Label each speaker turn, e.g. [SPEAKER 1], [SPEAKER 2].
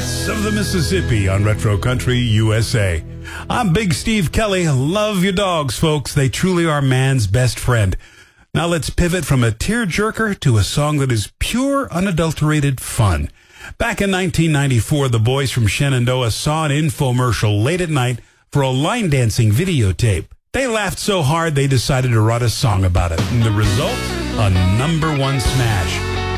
[SPEAKER 1] Hits of the Mississippi on Retro Country USA. I'm Big Steve Kelly. Love your dogs, folks. They truly are man's best friend. Now let's pivot from a tearjerker to a song that is pure, unadulterated fun. Back in 1994, the boys from Shenandoah saw an infomercial late at night for a line dancing videotape. They laughed so hard they decided to write a song about it. And the result? A #1 smash.